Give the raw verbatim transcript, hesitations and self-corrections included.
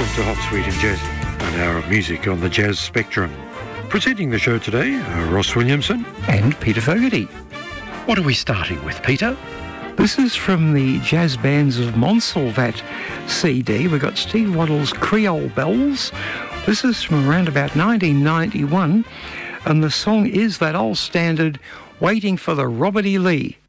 Welcome to Hot, Sweet and Jazzy, an hour of music on the Jazz Spectrum. Presenting the show today are Ross Williamson and Peter Fogarty. What are we starting with, Peter? This is from the Jazz Bands of Montsalvat C D. We've got Steve Waddell's Creole Bells. This is from around about nineteen ninety-one, and the song is that old standard, Waiting for the Robert E. Lee.